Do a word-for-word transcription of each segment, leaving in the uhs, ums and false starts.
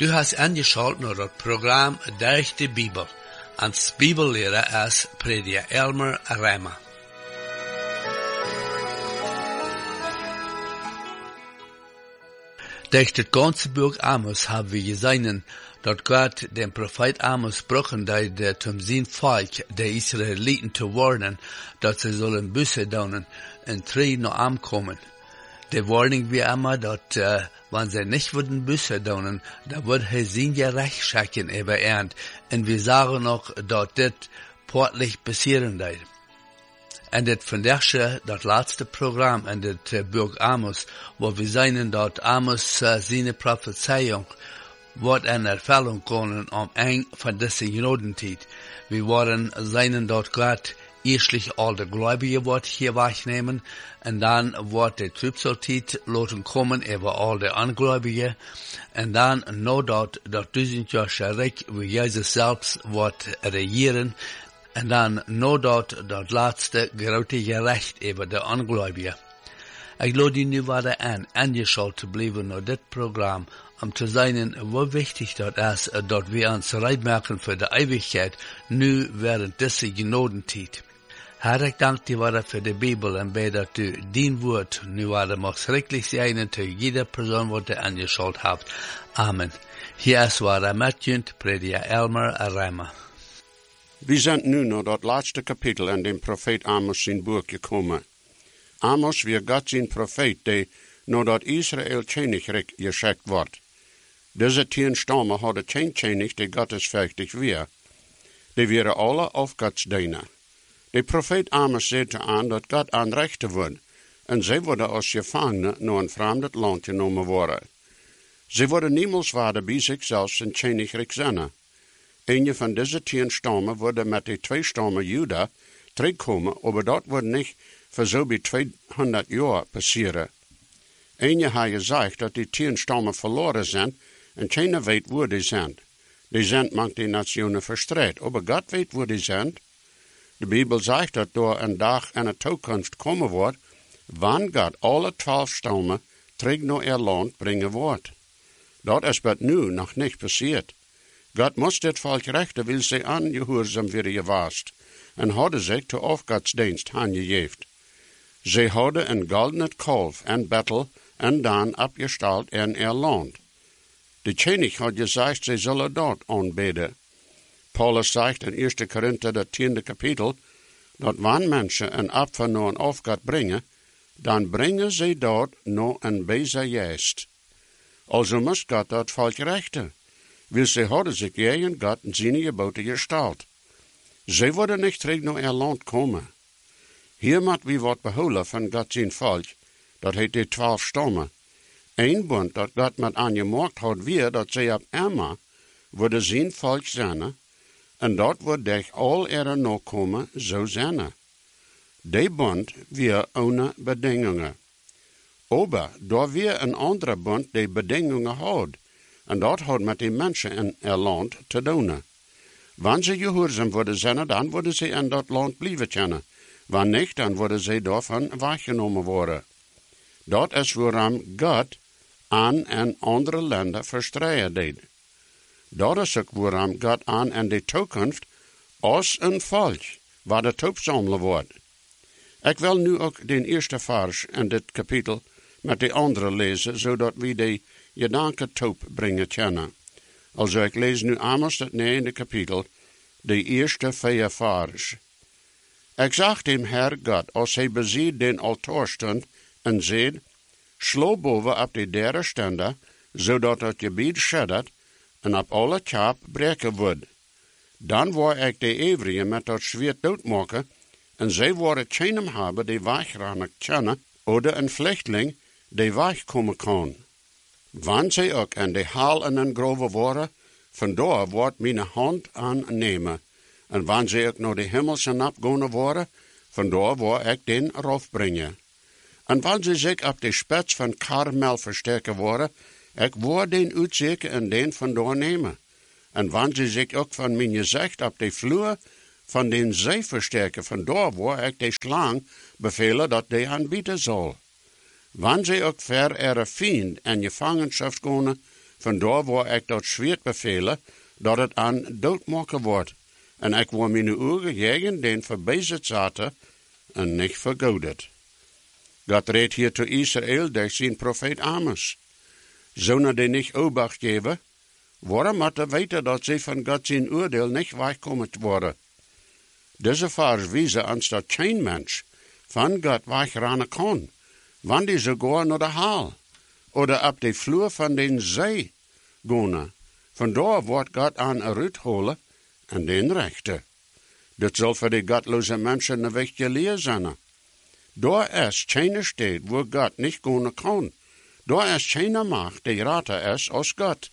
Du hast angeschaut naar het programma Durch de Bibel. Als Bibellehrer is prediker Elmer Reimer. Durch das ganze Buch Amos haben wir gesehen, dass Gott den Prophet Amos gebrochen hat, der zum sein Volk, der Israeliten, zu warnen, dass sie sollen Buße tun und treu nach ihm kommen. Die Warnung wie immer, dass, äh, wenn sie nicht würden Buße tun, da wird er sein Gerecht schaffen über Ernt. Und wir sagen noch, dass das portlich passieren wird. En dit vandaag dat laatste programma in het uh, boek Amos, waar we zien dat Amos uh, zijn profetieën wordt in ervulling komen om een van deze genodentijd. We worden zien dat God eerstlich al de Gläubigen wordt hier wegnemen, en dan wordt de Trübsaltijd laten komen over al de Ungläubigen, en dan nadat dat duizendjarige rijk, wie Jezus zelfs wordt regeren, en dan nadat dat laatste grote gerecht over de Ungläubigen. Ik lade je nu weer aan, aangeschaut te blijven naar dit programma, om te zien hoe wichtig dat is, dat we ons rijden voor de eeuwigheid, nu während deze genodentijd. Hartelijk dank je wel voor de Bijbel en bij dat u dien woord nu wel mag schrikkelijk zijn te jeder persoon wat u aangeschaut hebt. Amen. Hier is waar met je, prediker Elmer Reimer. We zijn nu naar dat laatste kapitel in dem profeet Amos zijn boek gekomen. Amos weer God zijn profeet, die nadat Israël Königreich geschickt wordt. Deze tien stammen hadden geen König, die gottesfürchtig weer. Die waren alle auf Gods dienen. De profeet Amos zette aan dat God aanrechten wordt, en zij worden als gevangenen naar een vreemd land genomen worden. Ze worden niemals waarde bij zichzelf een Königreich zijn. Een van deze tien stammen worden met de twee stammen Juda terugkomen, maar dat wordt niet voor zo bij tweehonderd jaar passeren. Een heeft gezegd dat die tien stammen verloren zijn en keiner weet waar die zijn. Die zijn mank die nationen verstrekt, maar God weet waar die zijn. De Bijbel zegt dat door een dag en een toekomst komen wordt, wanneer God alle twaalf stammen terug naar ihr land brengen wordt. Dat is wat nu nog niet passiert. God moest dit volk rechten, wil ze aangehoorzaam worden gewaast, en hadden zich te of Gods dienst aangegeven. Ze hadden een goldenen kalf en battle en dan opgesteld in ihr land. De koning had gezegd, ze zullen dat aanbidden. Paulus zegt in eerste Korinther, dat tiende kapitel, dat wanneer mensen een opfer naar een afgod brengen, dan brengen ze dat naar een bezer geest. Also moest God dat volk rechten. Wil ze hadden zich tegen God en zijn geboten gesteld. Ze worden niet terug naar ihr land komen. Hier moet we wat behouden van God zijn volk, dat heet de twaalf stammen. Een bund dat God met aangemaakt had weer, dat ze op Emma worden zijn volk zijn, en dat wordt durch al ihre nakomen zo zijn. Die bund weer ohne bedingingen. Aber daar weer een andere bund die bedingingen houdt. En dat houdt met die mensen in er land te doen. Wanneer ze gehoorzaam worden zijn, dan worden ze in dat land blijven kennen. Wanneer niet, dan worden ze daarvan weggenomen worden. Dat is waarom God aan en andere landen verstreien deed. Dat is ook waarom God aan in de toekomst als een volk waar de opzamelen wordt. Ik wil nu ook de eerste vers in dit kapitel met de andere lezen, zodat we de gedanken top brengen kunnen. Also ik lees nu Amos het negende kapitel, de eerste vier vers. Ik zag dem Herr God, als hij beziet den altaar stond, en zei, slo boven op de derde stende, zodat het gebied scheddert, en op alle kaap breken wordt. Dan wou ik de Evrieën met dat zwaard doodmaken, en zij worden keinem hebben die wegrennen kennen, of een vluchteling die wegkomen kan. Wanneer zij ook in de haal en een grove worden, vandaar wordt mijn hand aannemen. En wanneer zij ook naar de hemelse opgaan worden, vandaar wordt ik den rof brengen. En wanneer zij zich op de spits van Karmel versterken worden, ik word den uitzeker en den vandaar nemen. En wanneer zij zich ook van mijn gezicht op de vloer van den zee versterken, vandaar word ik de slang bevelen dat die aanbieden zal. Wanneer zij ook ver ihre vriend en gevangenschap gaan, Vandaar waar ik dat zwaard bevelen, dat het aan doodmaken wordt. En ik wil mijn ogen jagen, den verbezet zaten, en niet vergodet. God redt hier te Israël door zijn profeet Amos. Zonen die niet obacht geven, waarom moet er weten dat ze van God zijn oordeel niet wegkomen worden? Deze vers wijzen ons dat geen mens van God wegrennen kan, wanneer die sogar naar de haal, oder op de vloer van de zee gaan. Vandaar wordt God aan eruit holen en den rechten. Dat zal voor de godloze mensen een wichtige leer zijn. Daar is geen stad waar God niet gaan kan. Daar is geen macht die rater is als God.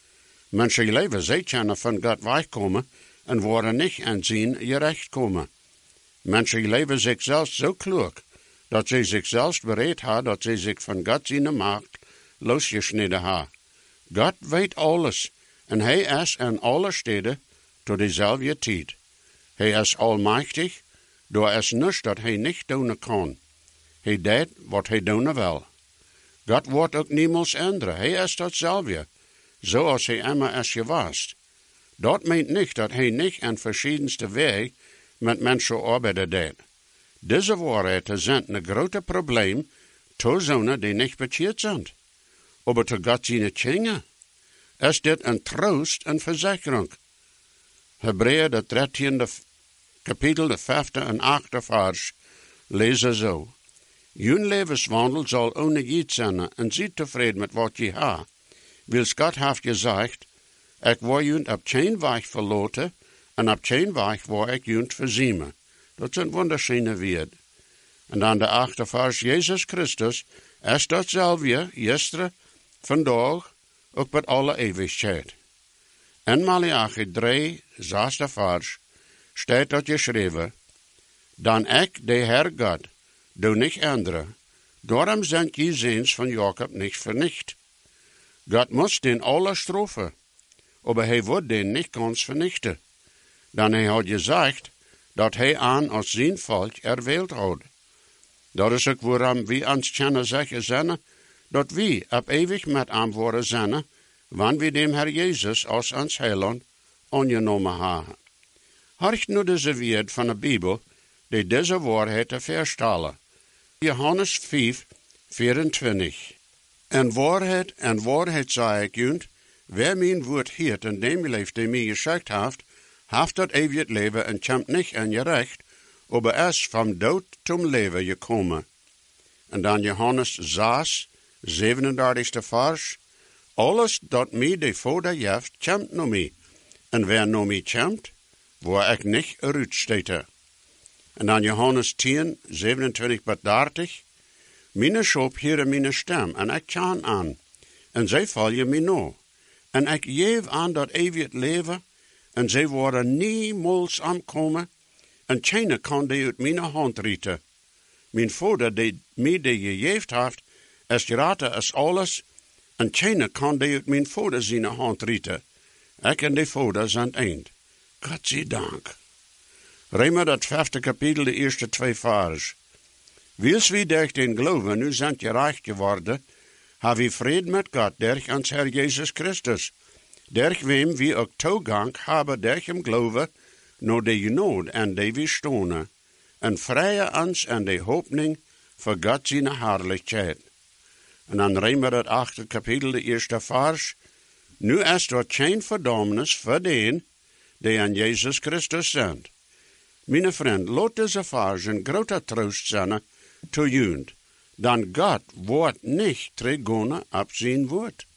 Mensen leven zij kunnen van God wegkomen en worden niet aan zijn gerecht komen. Mensen leven zichzelf zo klug, dat ze zichzelf bereid hebben dat ze zich van God zijn macht losgesneden hebben. God weet alles, en hij is in alle steden tot dezelfde tijd. Hij is almachtig, daar is niets dat hij niet doen kan. Hij deed wat hij doen wil. God wordt ook niemals änderen, hij is datzelfde, zoals hij immer is geweest. Dat meent niet dat hij niet in verschiedenste wegen met mensen arbeiden deed. Deze waarheden zijn een groot probleem voor zonen die niet bekeerd zijn. Maar te God zijn kinderen is dit een troost en verzekering. Hebreeën, de dertiende kapitel, de vijfde en achtste vers, lezen zo. Jun levenswandel zal ongejiet zijn en ziet tevreden met wat je ha. Wils God heeft gezegd, ik wil junt op geen weg verloten en op geen weg wil ik junt verziemen. Dat is een wunderschöne woord. En dan de achtste vers, Jezus Christus is datzelfde, gisteren, vandaag, ook met alle eeuwigheid. In Malachi drie, zesde vers, staat dat geschreven, dan ik, de Heer God, doe niet änderen, daarom zijn je ziens van Jacob niet vernicht. God moest den alle straffen, maar hij wordt den niet ganz vernichten. Dan hij had gezegd, dat hij aan als zijn volk erwählt had. Dat is ook waarom we ons kunnen zeggen zijn, dat we op eeuwig met hem worden zijn, wanneer we dem Herr Jezus als ons heiland aangenomen hebben. Horcht nu deze woord van de Bijbel, die deze waarheid te verstellen. Johannes vijf, vierentwintig. En waarheid, en waarheid zei ik junt, wer mijn woord hield en dem leeft die mij gezegd heeft, heeft dat eeuwig leven en komt niet in je recht, maar is van dood zum leven gekomen. En dan Johannes zes, zevenendertigste vers, alles dat mij de Vader geeft, komt naar mij. En wer naar mij komt, waar ik niet eruit stete. En dan Johannes tien, zevenentwintig tot dertig, mijn schop hieren mijn stem, en ik kan aan, en zij volgen mij na. En ik geef aan dat eeuwig leven, en zij worden niemals aankomen, en geen kan die uit mijn hand rieten. Mijn Vader, die mij die gegeven heeft, is greater als alles, en geen kan die uit mijn Vader zijn hand rieten. Ik en de Vader zijn eind. God zij dank. Rema dat vijfde kapitel, de eerste twee vers. Wils wie durch den geloven nu zijn gerecht geworden, hebben we vrede met God, durch ons Herr Jezus Christus, durch wem we ook toegang hebben durch hem geloven, naar de genade en de we stonen, en vrije ons en de hoopning voor God zijn herrlichkeit. En dan Rema dat achtste kapitel, de eerste vers. Nu is er geen verdommnis voor den, die aan Jezus Christus zijn. Mijn vriend, laat deze vers een grote troost zijn te junt, dan God wordt niet teruggaan op zijn woord.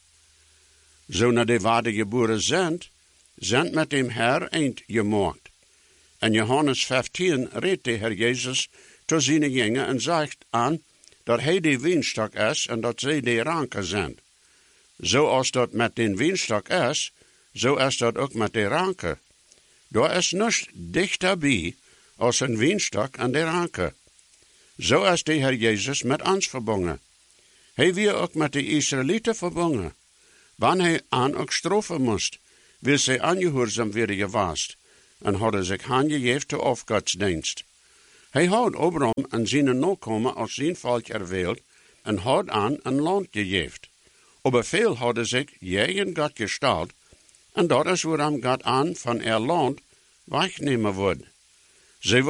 Zo naar de wedergeboren zijn, zijn met dem Herr eind gemaakt. En Johannes vijftien redt de Herr Jezus tot zijn jongen en zegt aan dat hij de wienstok is en dat zij de ranken zijn. Zoals dat met den wienstok is, zo is dat ook met de ranken. Daar is niets dichterbij als een wienstok en de ranken. Zo is de Herr Jezus met ons verbonden. Hij weer ook met de Israëlieten verbonden. Wanneer hij aan ook straffen moest, wil zij aangehoorzaam worden geweest en hadden zich aangegeven te afgodsdienst. Hij had Abraham en zijn nakomen als zijn volk erwählt en had aan een land gegeven. Aber veel hadden zich gegen Gott gesteld, en dat is waarom Gott aan van er land wegnemen wordt. Ze